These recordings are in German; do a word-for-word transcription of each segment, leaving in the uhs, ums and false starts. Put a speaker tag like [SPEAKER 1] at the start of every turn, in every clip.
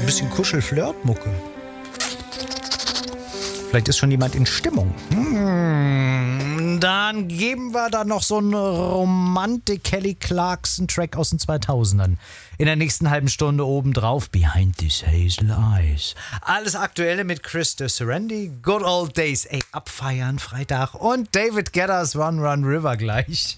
[SPEAKER 1] ein bisschen Kuschel-Flirt-Mucke. Vielleicht ist schon jemand in Stimmung. Hm, dann geben wir da noch so einen Romantik-Kelly Clarkson-Track aus den zweitausendern. In der nächsten halben Stunde obendrauf Behind These Hazel Eyes. Alles Aktuelle mit Chris de Serendi. Good Old Days. Ey, abfeiern, Freitag. Und David Geddes Run Run River gleich.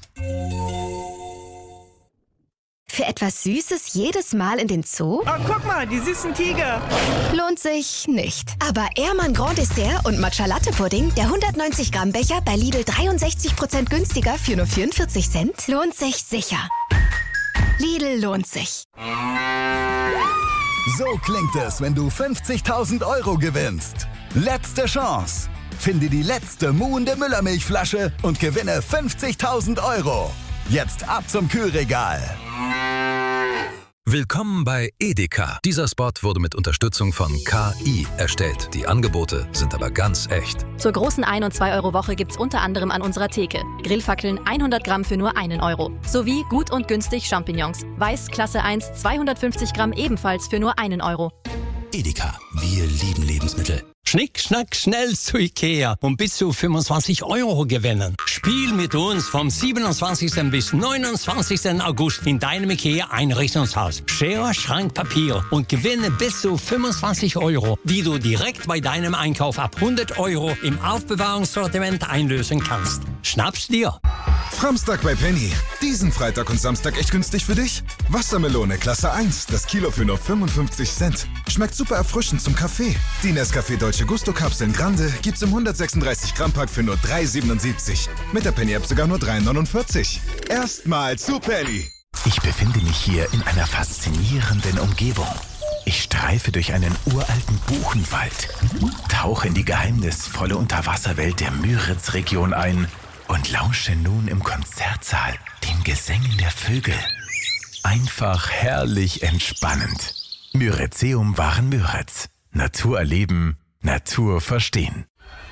[SPEAKER 2] Für etwas Süßes jedes Mal in den Zoo?
[SPEAKER 3] Oh, guck mal, die süßen Tiger.
[SPEAKER 2] Lohnt sich nicht. Aber Ehrmann Grand Dessert und Matcha Latte Pudding, der hundertneunzig Gramm Becher bei Lidl dreiundsechzig Prozent günstiger für nur vierundvierzig Cent, lohnt sich sicher. Lidl lohnt sich.
[SPEAKER 4] So klingt es, wenn du fünfzigtausend Euro gewinnst. Letzte Chance. Finde die letzte muhende Müllermilchflasche und gewinne fünfzigtausend Euro. Jetzt ab zum Kühlregal.
[SPEAKER 5] Willkommen bei Edeka. Dieser Spot wurde mit Unterstützung von K I erstellt. Die Angebote sind aber ganz echt.
[SPEAKER 6] Zur großen ein- und zwei Euro Woche gibt's unter anderem an unserer Theke Grillfackeln hundert Gramm für nur einen Euro. Sowie gut und günstig Champignons. Weiß Klasse eins zweihundertfünfzig Gramm ebenfalls für nur einen Euro.
[SPEAKER 7] Edeka, wir lieben Lebensmittel.
[SPEAKER 8] Schnick, schnack, schnell zu Ikea und bis zu fünfundzwanzig Euro gewinnen. Spiel mit uns vom siebenundzwanzigsten bis neunundzwanzigsten August in deinem Ikea-Einrichtungshaus. Schere, Schrank, Papier und gewinne bis zu fünfundzwanzig Euro, die du direkt bei deinem Einkauf ab hundert Euro im Aufbewahrungssortiment einlösen kannst. Schnapp's dir!
[SPEAKER 9] Samstag bei Penny. Diesen Freitag und Samstag echt günstig für dich? Wassermelone Klasse eins, das Kilo für nur fünfundfünfzig Cent. Schmeckt super erfrischend zum Kaffee. Die Nescafé Dolce Gusto Kapseln Grande gibt's im hundertsechsunddreißig Gramm Pack für nur drei siebenundsiebzig. Mit der Penny App sogar nur drei neunundvierzig. Erstmal zu Penny.
[SPEAKER 7] Ich befinde mich hier in einer faszinierenden Umgebung. Ich streife durch einen uralten Buchenwald, tauche in die geheimnisvolle Unterwasserwelt der Müritz-Region ein und lausche nun im Konzertsaal den Gesängen der Vögel. Einfach herrlich entspannend. Myrizeum waren Müritz. Natur erleben, Natur verstehen.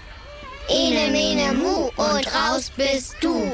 [SPEAKER 10] Ene, mene, mu und raus bist du.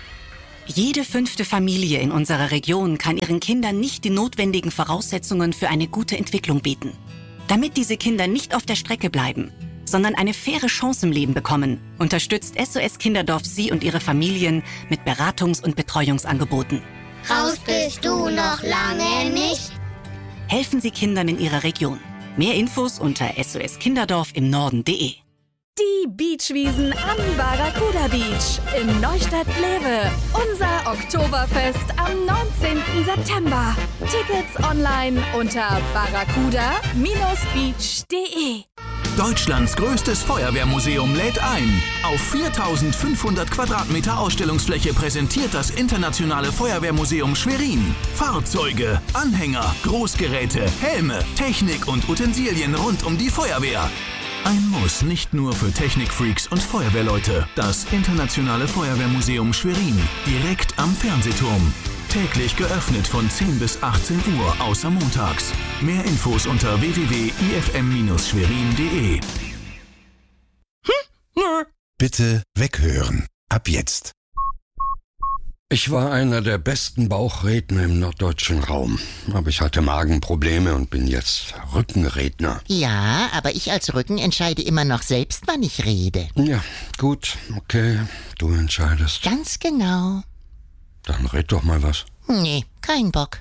[SPEAKER 11] Jede fünfte Familie in unserer Region kann ihren Kindern nicht die notwendigen Voraussetzungen für eine gute Entwicklung bieten. Damit diese Kinder nicht auf der Strecke bleiben, sondern eine faire Chance im Leben bekommen, unterstützt S O S Kinderdorf Sie und Ihre Familien mit Beratungs- und Betreuungsangeboten.
[SPEAKER 10] Raus bist du noch lange nicht.
[SPEAKER 11] Helfen Sie Kindern in Ihrer Region. Mehr Infos unter S O S Kinderdorf im Norden punkt de.
[SPEAKER 12] Die Beachwiesen am Barracuda Beach in Neustadt-Glewe. Unser Oktoberfest am neunzehnten September. Tickets online unter barracuda Bindestrich beach punkt de.
[SPEAKER 13] Deutschlands größtes Feuerwehrmuseum lädt ein. Auf viertausendfünfhundert Quadratmeter Ausstellungsfläche präsentiert das Internationale Feuerwehrmuseum Schwerin Fahrzeuge, Anhänger, Großgeräte, Helme, Technik und Utensilien rund um die Feuerwehr. Ein Muss nicht nur für Technikfreaks und Feuerwehrleute. Das Internationale Feuerwehrmuseum Schwerin, direkt am Fernsehturm. Täglich geöffnet von zehn bis achtzehn Uhr, außer montags. Mehr Infos unter w w w punkt i f m Bindestrich schwerin punkt de.
[SPEAKER 14] Bitte weghören. Ab jetzt.
[SPEAKER 15] Ich war einer der besten Bauchredner im norddeutschen Raum. Aber ich hatte Magenprobleme und bin jetzt Rückenredner.
[SPEAKER 16] Ja, aber ich als Rücken entscheide immer noch selbst, wann ich rede.
[SPEAKER 15] Ja, gut, okay, du entscheidest.
[SPEAKER 16] Ganz genau.
[SPEAKER 15] Dann red doch mal was.
[SPEAKER 16] Nee, kein Bock.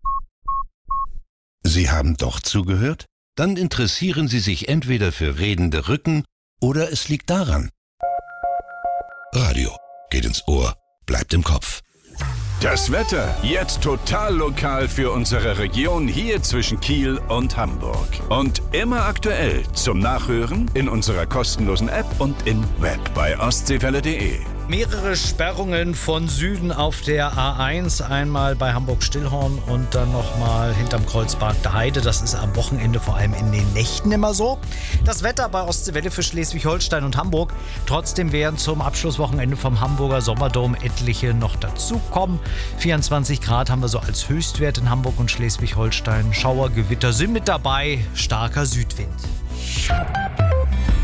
[SPEAKER 14] Sie haben doch zugehört? Dann interessieren Sie sich entweder für redende Rücken oder es liegt daran. Radio geht ins Ohr, bleibt im Kopf.
[SPEAKER 17] Das Wetter jetzt total lokal für unsere Region hier zwischen Kiel und Hamburg. Und immer aktuell zum Nachhören in unserer kostenlosen App und im Web bei ostseewelle punkt de.
[SPEAKER 1] Mehrere Sperrungen von Süden auf der A eins, einmal bei Hamburg-Stillhorn und dann nochmal hinterm Kreuzberg der Heide. Das ist am Wochenende vor allem in den Nächten immer so. Das Wetter bei Ostseewelle für Schleswig-Holstein und Hamburg. Trotzdem werden zum Abschlusswochenende vom Hamburger Sommerdom etliche noch dazukommen. vierundzwanzig Grad haben wir so als Höchstwert in Hamburg und Schleswig-Holstein. Schauer, Gewitter sind mit dabei, starker Südwind.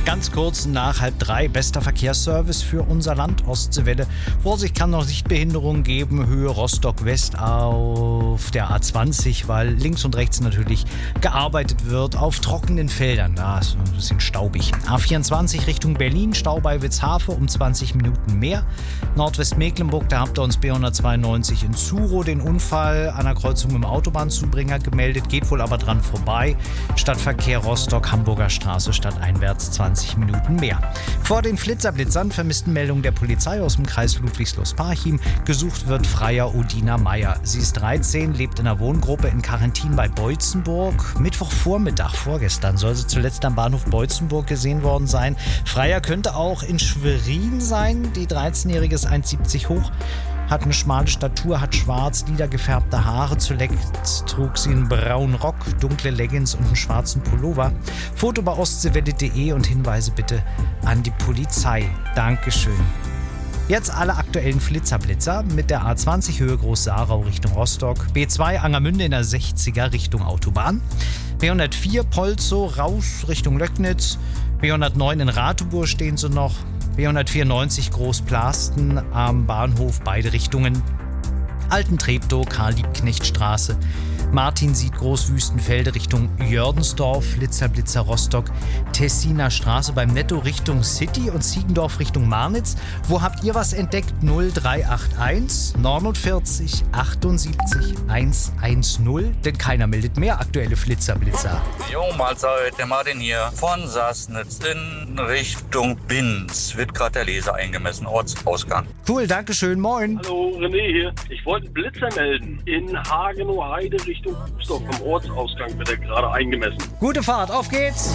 [SPEAKER 1] Ganz kurz nach halb drei, bester Verkehrsservice für unser Land, Ostseewelle. Vorsicht, kann noch Sichtbehinderung geben, Höhe Rostock-West auf der A zwanzig, weil links und rechts natürlich gearbeitet wird auf trockenen Feldern. Da ist ein bisschen staubig. A vierundzwanzig Richtung Berlin, Stau bei Witzhafe um zwanzig Minuten mehr. Nordwestmecklenburg, da habt ihr uns B hundertzweiundneunzig in Zuro den Unfall an der Kreuzung mit dem Autobahnzubringer gemeldet, geht wohl aber dran vorbei. Stadtverkehr Rostock, Hamburger Straße, stadteinwärts zwanzig Minuten mehr. Vor den Flitzerblitzern vermissten Meldung der Polizei aus dem Kreis Ludwigslust-Parchim. Gesucht wird Freier Odina Meyer. Sie ist dreizehn, lebt in einer Wohngruppe in Karentin bei Beutzenburg. Mittwochvormittag, vorgestern, soll sie zuletzt am Bahnhof Beutzenburg gesehen worden sein. Freier könnte auch in Schwerin sein. Die dreizehnjährige ist eins Komma siebzig hoch. Hat eine schmale Statur, hat schwarz, lila gefärbte Haare. Zuletzt trug sie einen braunen Rock, dunkle Leggings und einen schwarzen Pullover. Foto bei ostseewelle punkt de und Hinweise bitte an die Polizei. Dankeschön. Jetzt alle aktuellen Flitzerblitzer mit der A zwanzig Höhe Groß-Sarau Richtung Rostock, B zwei Angermünde in der sechziger Richtung Autobahn, B hundertvier Polzow raus Richtung Löcknitz, B hundertneun in Ratibor stehen sie noch, B hundertvierundneunzig Großplasten am Bahnhof beide Richtungen, Alten-Treptow, Karl-Liebknecht-Straße, Martin-Sied Großwüstenfelde Richtung Jördensdorf, Flitzer-Blitzer Rostock, Tessiner Straße beim Netto Richtung City und Ziegendorf Richtung Marnitz. Wo habt ihr was entdeckt? null drei acht eins neunundvierzig achtundsiebzig hundertzehn, denn keiner meldet mehr aktuelle Flitzer-Blitzer.
[SPEAKER 18] Jo, Mahlzeit, der Martin hier von Sassnitz in Richtung Binz. Wird gerade der Laser eingemessen, Ortsausgang.
[SPEAKER 1] Cool, dankeschön, moin.
[SPEAKER 19] Hallo, René hier. Ich wollte einen Blitzer melden. In Hagenow Heide Richtung Fußdorf am Ortsausgang wird er gerade eingemessen.
[SPEAKER 1] Gute Fahrt, auf geht's!